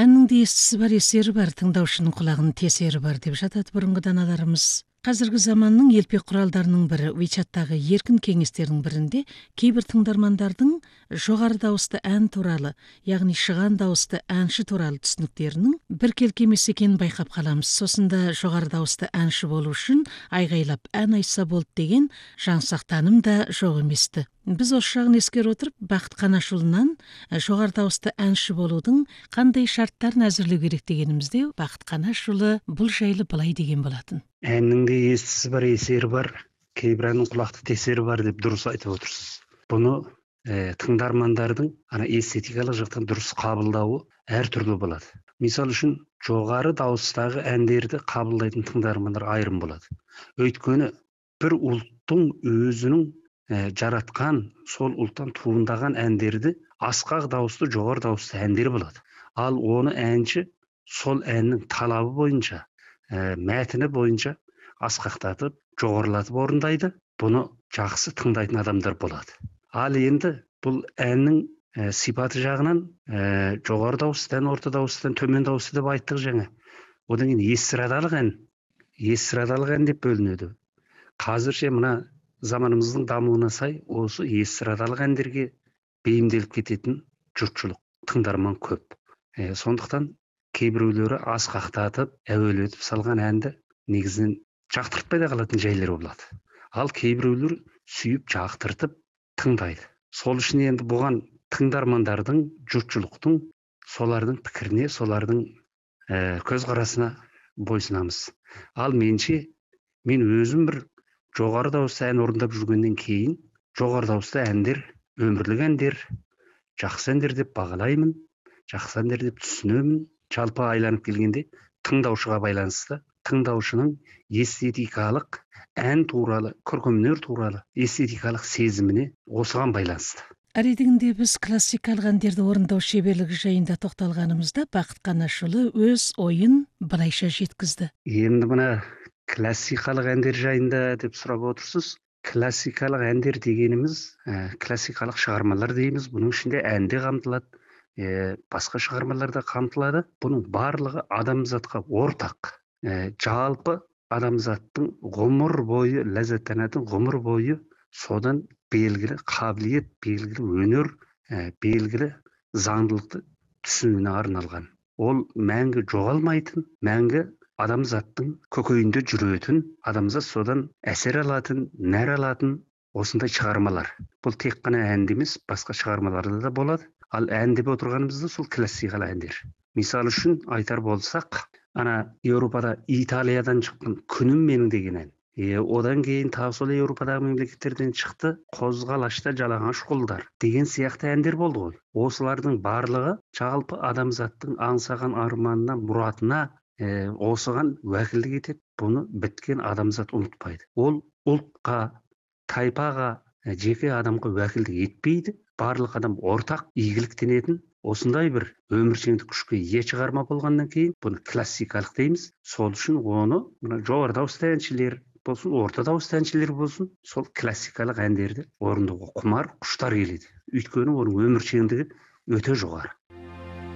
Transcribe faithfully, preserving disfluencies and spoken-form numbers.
Әннің де естісі бар, есері бар, тыңдаушының құлағының тесері бар деп жатады бұрынғы даналарымыз. Қазіргі заманның елпек құралдарының бірі WeChat'тағы еркін кеңестердің бірінде кейбір тыңдармандардың жоғары дауысты ән туралы, яғни шыған дауысты әнші туралы түсініктерінің біркелкі емес екенін байқап қаламыз. Сосында жоғары дауысты әнші болу үшін айғайлап ән айтса болды деген жаңсақ таным да жоқ емес-ті. Біз осы жағын ескере отырып, Бақыт Қанашұлынан жоғары дауысты әнші болудың қандай шарттарын әзірлеу керек дегенімізде, Бақыт Қанашұлы бұл жайлы былай деген болатын. Әннің де естісі бар, есері бар, кейбір әннің құлақты тесері бар деп дұрыс айтып отырсыз. Бұны ә, тыңдармандардың ана эстетикалық жақтан дұрыс қабылдауы әртүрлі болады. Misal үшін жоғары дауыстағы әндерді қабылдайтын тыңдармандар айырым болады. Өйткені бір ұлттың өзінің ә, жаратқан, сол ұлттан туындаған әндерді асқақ дауысты, жоғары дауысты әндер болады. Ал оны әнші сол әннің талабы бойынша, ә, мәтіні бойынша асқақтатып, жоғарылатып орындайды. Бұны жақсы тыңдайтын адамдар болады. Ал енді бұл әннің ә, сипаты жағынан ә, жоғары дауыстан, орта дауыстан, төмен дауысты деп айттық жаңа. Одан кейін эстрадалық ән, эстрадалық ән деп бөлінеді. Қазірше мына заманымыздың дамуына сай осы эстрадалық әндерге бейімделіп кететін жұртшылық, тыңдарман көп. Ә, сондықтан кейбіреулері асқақтатып, әуелетіп салған әнді негізінен жақтыртпай да қалатын жайлар болады. Ал кейбіреулер сүйіп жақтыртып тыңдайды. Сол үшін енді бұған тыңдармандардың, жұртшылықтың, солардың пікіріне, солардың ә, көзқарасына бойсынамыз. Ал менше, мен өзім бір жоғары дауысты ән орындап жүргеннен кейін, жоғары дауысты әндер, өмірлік әндер, жақсы әндер деп бағалаймын, жақсы әндер деп түсінемін. Жалпы айланып келгенде тыңдаушыға байланысты, тыңдаушының эстетикалық ән туралы, көркемөнер туралы эстетикалық сезіміне осыған байланысты. Әредігінде біз классикалық әндерді орындау шеберлігі жайында тоқталғанымызда Бақыт Қанашұлы өз ойын былайша жеткізді. Енді мына классикалық әндер жайында деп сұрап отырсыз. Классикалық әндер дегеніміз ә, классикалық шығармалар дейміз. Бұның ішінде әнде қамтылады, ә, басқа шығармаларда қамтылады. Бұның барлығы адамзатқа ортақ. Ә, жалпы адамзаттың ғұмыр бойы ләззаттанатын, ғұмыр бойы содан белгілі қабілет, белгілі өнер, ә, белгілі заңдылықты түсінуіне арналған. Ол мәңгі жоғалмайтын, мәңгі адамзаттың көкейінде жүретін, адамзат содан әсер алатын, нәр алатын осындай шығармалар. Бұл тек қана әнде емес, басқа шығармаларда да болады. Ал ән деп отырғанымызда сол классикалық әндер. Мисал үшін айтар болсақ, ана Еуропада Италиядан шыққан Күнім менің деген ән. Е, одан кейін тағы сол Еуропадағы мемлекеттерден шықты Қозғалашта жалаңаш қолдар деген сияқты әндер болды ғой. Осылардың барлығы жалпы адамзаттың аңсаған арманына, мұратына, е, осыған уәкілдік етіп, бұны біткен адамзат ұмытпайды. Ол ұлтқа, тайпаға, жеке адамға уәкілдік етпейді. Барлық адам ортақ игіліктенетін осындай бір өміршеңдік күшке ие шығарма болғаннан кейін бұны классикалық дейміз. Сол үшін оны жоғары дауысты әншілер болсын, орта дауысты әншілер болсын, сол классикалық әндерді орындауға құмар, құштар келеді. Өйткені оның өміршеңдігі өте жоғары.